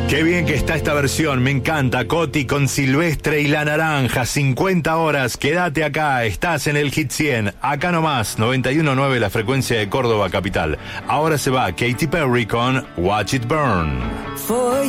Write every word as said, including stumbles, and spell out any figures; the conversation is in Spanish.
Qué bien que está esta versión, me encanta. Coti con Silvestre y La Naranja, cincuenta horas, quédate acá, estás en el Hit cien, acá nomás, noventa y uno punto nueve la frecuencia de Córdoba capital. Ahora se va Katy Perry con Watch It Burn. For